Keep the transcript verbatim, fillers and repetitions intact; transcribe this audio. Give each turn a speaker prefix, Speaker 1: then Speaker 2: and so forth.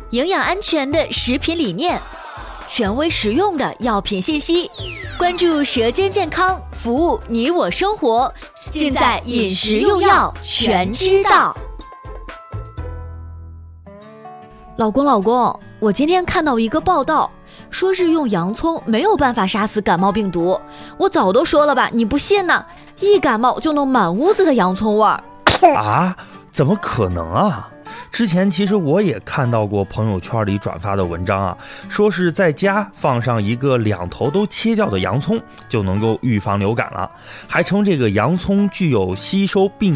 Speaker 1: 营养安全的食品理念，权威实用的药品信息，关注舌尖健康，服务你我生活，尽在饮食用药全知道。老公老公，我今天看到一个报道，说是用洋葱没有办法杀死感冒病毒。我早都说了吧，你不信呢？一感冒就能满屋子的洋葱味儿。
Speaker 2: 啊？怎么可能啊？之前其实我也看到过朋友圈里转发的文章啊，说是在家放上一个两头都切掉的洋葱就能够预防流感了，还称这个洋葱具有吸收病